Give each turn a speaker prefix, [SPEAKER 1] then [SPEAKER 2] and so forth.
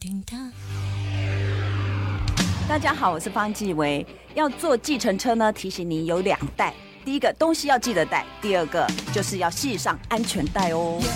[SPEAKER 1] 大家好，我是方季薇。要坐计程车呢，提醒您有2带。第一个东西要记得带，第二个就是要系上安全带哦。